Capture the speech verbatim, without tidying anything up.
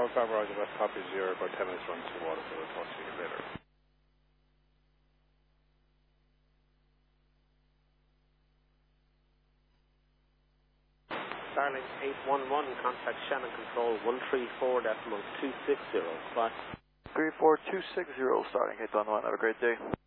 Tower five, Roger, West, copy zero, about ten minutes run to water, so we'll talk to you later. Starlink eight one one, contact Shannon Control one three four point two six zero, clock. three four two six zero, Starlink eight one one, have a great day.